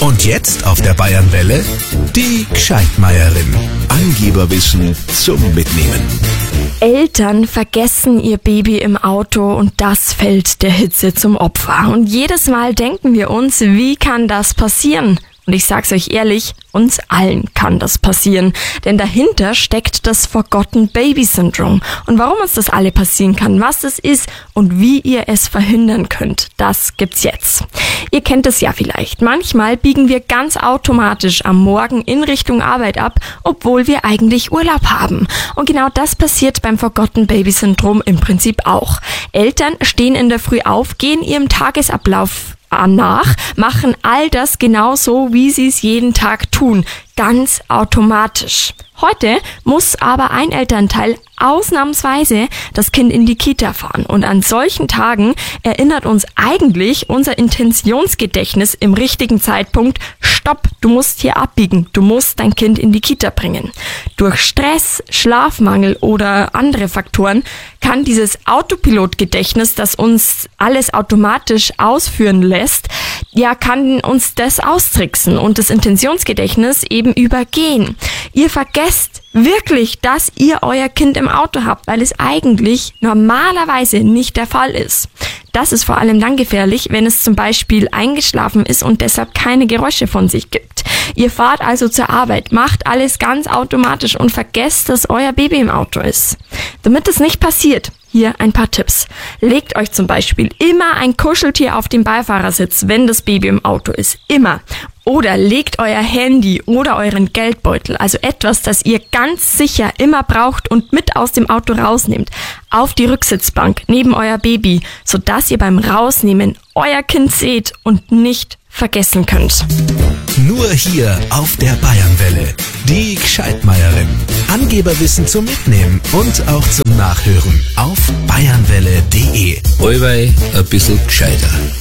Und jetzt auf der Bayernwelle die Gscheitmeierin. Angeberwissen zum Mitnehmen. Eltern vergessen ihr Baby im Auto und das fällt der Hitze zum Opfer. Und jedes Mal denken wir uns, wie kann das passieren? Und ich sag's euch ehrlich, uns allen kann das passieren. Denn dahinter steckt das Forgotten Baby Syndrome. Und warum uns das alle passieren kann, was es ist und wie ihr es verhindern könnt, das gibt's jetzt. Ihr kennt es ja vielleicht. Manchmal biegen wir ganz automatisch am Morgen in Richtung Arbeit ab, obwohl wir eigentlich Urlaub haben. Und genau das passiert beim Forgotten Baby Syndrome im Prinzip auch. Eltern stehen in der Früh auf, gehen ihrem Tagesablauf nach, machen all das genauso, wie sie es jeden Tag tun, ganz automatisch. Heute muss aber ein Elternteil ausnahmsweise das Kind in die Kita fahren. Und an solchen Tagen erinnert uns eigentlich unser Intentionsgedächtnis im richtigen Zeitpunkt: Stopp, du musst hier abbiegen, du musst dein Kind in die Kita bringen. Durch Stress, Schlafmangel oder andere Faktoren kann dieses Autopilotgedächtnis, das uns alles automatisch ausführen lässt, kann uns das austricksen und das Intentionsgedächtnis eben übergehen. Ihr vergesst wirklich, dass ihr euer Kind im Auto habt, weil es eigentlich normalerweise nicht der Fall ist. Das ist vor allem dann gefährlich, wenn es zum Beispiel eingeschlafen ist und deshalb keine Geräusche von sich gibt. Ihr fahrt also zur Arbeit, macht alles ganz automatisch und vergesst, dass euer Baby im Auto ist. Damit es nicht passiert, hier ein paar Tipps. Legt euch zum Beispiel immer ein Kuscheltier auf den Beifahrersitz, wenn das Baby im Auto ist. Immer. Oder legt euer Handy oder euren Geldbeutel, also etwas, das ihr ganz sicher immer braucht und mit aus dem Auto rausnehmt, auf die Rücksitzbank neben euer Baby, sodass ihr beim Rausnehmen euer Kind seht und nicht vergessen könnt. Nur hier auf der Bayernwelle. Die Gscheitmeierin. Angeberwissen zum Mitnehmen und auch zum Nachhören auf bayernwelle.de. Allweil ein bisschen gescheiter.